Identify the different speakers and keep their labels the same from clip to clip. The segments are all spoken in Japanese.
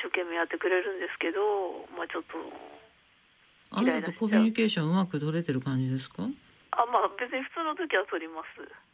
Speaker 1: 生懸命やってくれるんですけど、ちょっと
Speaker 2: あなたとコミュニケーションうまく取れてる感じですか？
Speaker 1: 別に普通の時は取ります。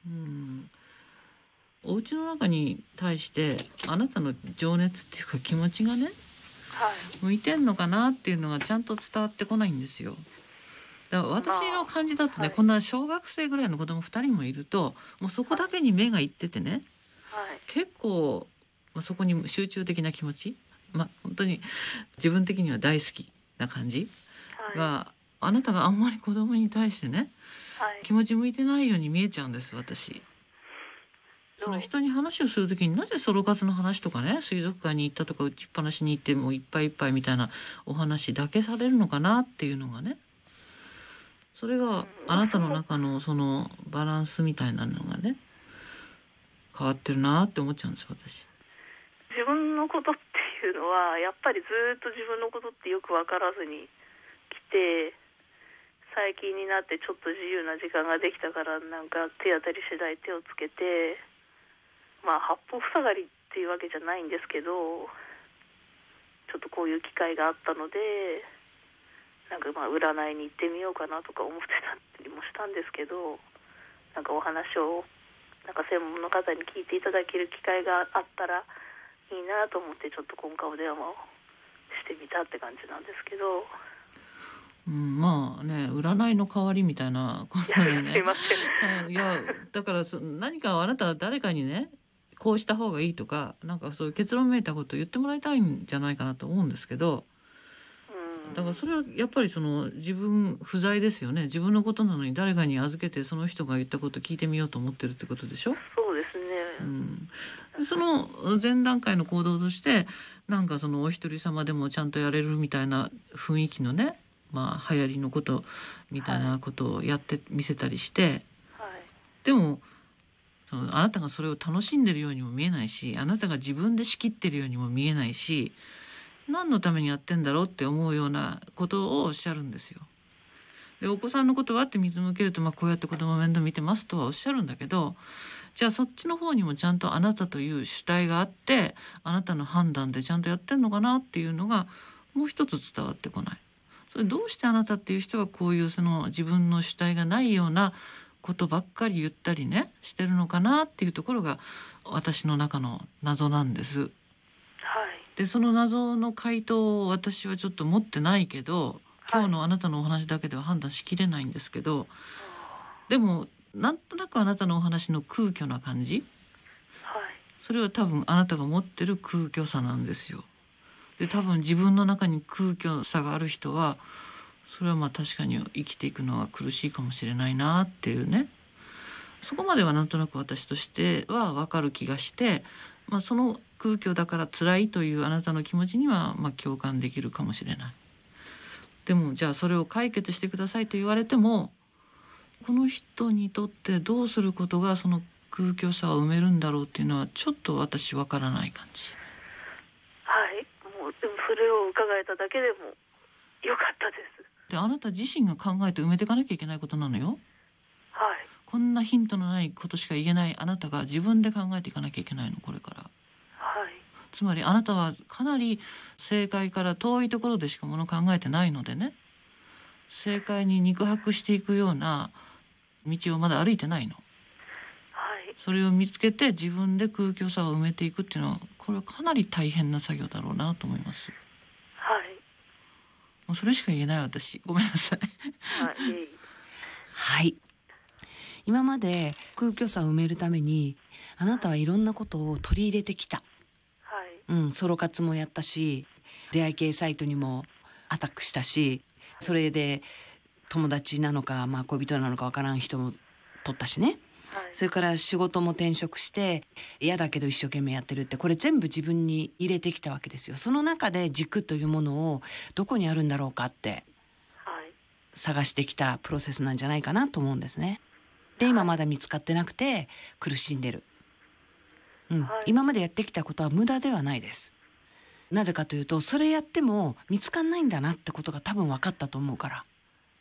Speaker 2: お家の中に対してあなたの情熱っていうか気持ちがね、向いてんのかなっていうのがちゃんと伝わってこないんですよ。だから私の感じだとね、こんな小学生ぐらいの子供2人もいるともうそこだけに目がいっててね、結構そこに集中的な気持ち、本当に自分的には大好きな感じが、あなたがあんまり子供に対してね、気持ち向いてないように見えちゃうんです。私その人に話をするときになぜソロ活の話とかね、水族館に行ったとか打ちっぱなしに行ってもういっぱいいっぱいみたいなお話だけされるのかなっていうのがね、それがあなたの中のそのバランスみたいなのがね変わってるなって思っちゃうんです私。
Speaker 1: 自分のことっていうのはやっぱりずっと自分のことってよく分からずに来て、最近になってちょっと自由な時間ができたからなんか手当たり次第手をつけて、八方塞がりっていうわけじゃないんですけど、ちょっとこういう機会があったのでなんか占いに行ってみようかなとか思ってたりもしたんですけど、なんかお話をなんか専門の方に聞いていただける機会があったらいいなと思ってちょっと今回お電話をしてみたって感じなんですけど。
Speaker 2: 占いの代わりみたいなことでね。
Speaker 1: すいません。
Speaker 2: いやだから何かあなたは誰かにねこうした方がいいとかなんかそういう結論めいたことを言ってもらいたいんじゃないかなと思うんですけど、だからそれはやっぱりその自分不在ですよね。自分のことなのに誰かに預けてその人が言ったことを聞いてみようと思ってるってことでしょ。
Speaker 1: そうですね。
Speaker 2: その前段階の行動としてなんかそのお一人様でもちゃんとやれるみたいな雰囲気のね、流行りのことみたいなことをやってみせたりして、でもあなたがそれを楽しんでるようにも見えないし、あなたが自分で仕切ってるようにも見えないし、何のためにやってんだろうって思うようなことをおっしゃるんですよ。でお子さんのことはって水向けると、こうやって子供面倒見てますとはおっしゃるんだけど、じゃあそっちの方にもちゃんとあなたという主体があってあなたの判断でちゃんとやってんのかなっていうのがもう一つ伝わってこない。それどうしてあなたっていう人はこういうその自分の主体がないようなことばっかり言ったりねしてるのかなっていうところが私の中の謎なんです。でその謎の回答を私はちょっと持ってないけど、今日のあなたのお話だけでは判断しきれないんですけど、でもなんとなくあなたのお話の空虚な感じ、それは多分あなたが持ってる空虚さなんですよ。で多分自分の中に空虚さがある人はそれは確かに生きていくのは苦しいかもしれないなっていうね、そこまではなんとなく私としては分かる気がして、その空虚だから辛いというあなたの気持ちには共感できるかもしれない。でもじゃあそれを解決してくださいと言われても、この人にとってどうすることがその空虚さを埋めるんだろうっていうのはちょっと私分からない感じ。
Speaker 1: もうでもそれを伺えただけでもよかったです。
Speaker 2: であなた自身が考えて埋めていかなきゃいけないことなのよ。こんなヒントのないことしか言えないあなたが自分で考えていかなきゃいけないのこれから。つまりあなたはかなり正解から遠いところでしかものを考えてないのでね、正解に肉薄していくような道をまだ歩いてないの。それを見つけて自分で空虚さを埋めていくっていうのはこれはかなり大変な作業だろうなと思います。もうそれしか言えない私、ごめんなさい。
Speaker 3: 今まで空虚さを埋めるためにあなたはいろんなことを取り入れてきた。ソロ活もやったし、出会い系サイトにもアタックしたし、それで友達なのか、恋人なのかわからん人も取ったしね。それから仕事も転職して嫌だけど一生懸命やってるって、これ全部自分に入れてきたわけですよ。その中で軸というものをどこにあるんだろうかって探してきたプロセスなんじゃないかなと思うんですね。で今まだ見つかってなくて苦しんでる。今までやってきたことは無駄ではないです。なぜかというとそれやっても見つかんないんだなってことが多分分かったと思うから、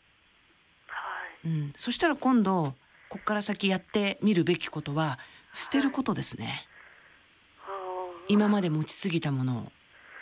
Speaker 3: そしたら今度こっから先やってみるべきことは捨てることですね。今まで持ちすぎたものを